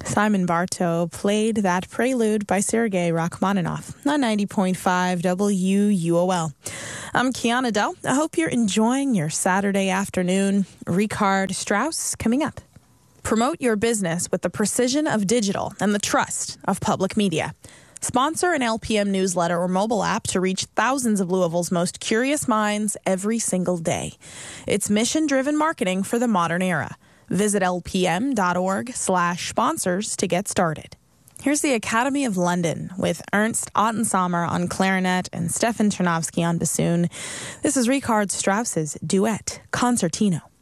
Simon Bartow played that prelude by Sergei Rachmaninoff on 90.5 WUOL. I'm Kiana Dell. I hope you're enjoying your Saturday afternoon. Richard Strauss coming up. Promote your business with the precision of digital and the trust of public media. Sponsor an LPM newsletter or mobile app to reach thousands of Louisville's most curious minds every single day. It's mission-driven marketing for the modern era. Visit lpm.org/sponsors to get started. Here's the Academy of London with Ernst Ottensamer on clarinet and Stefan Chernovsky on bassoon. This is Richard Strauss's Duet Concertino.